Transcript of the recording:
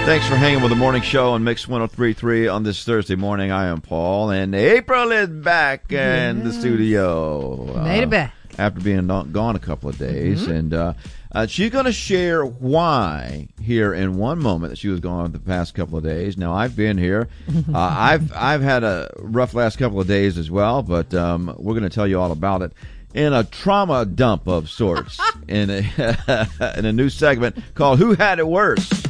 Thanks for hanging with the morning show on Mix 103.3 on this Thursday morning. I am Paul, and April is back in the studio. Made it back. After being gone a couple of days. And she's going to share why here in one moment that she was gone the past couple of days. Now, I've been here. I've had a rough last couple of days as well, but we're going to tell you all about it in a trauma dump of sorts in a new segment called Who Had It Worse?